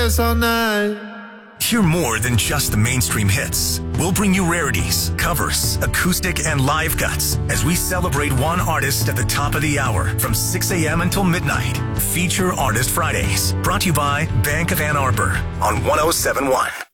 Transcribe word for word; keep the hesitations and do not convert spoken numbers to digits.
all night. Hear more than just the mainstream hits. We'll bring you rarities, covers, acoustic, and live cuts as we celebrate one artist at the top of the hour from six a.m. until midnight. Feature Artist Fridays, brought to you by Bank of Ann Arbor on one oh seven point one.